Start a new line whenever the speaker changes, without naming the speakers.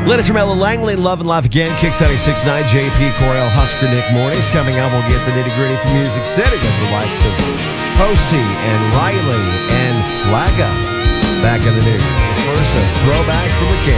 Latest from Ella Langley, Love and Laugh Again, Kicks 96.9, JP, Coriel, Husker, Nick Mornings. Coming up, we'll get the nitty-gritty from Music City with the likes of Posty and Riley and Flagga back in the news. First, a throwback from the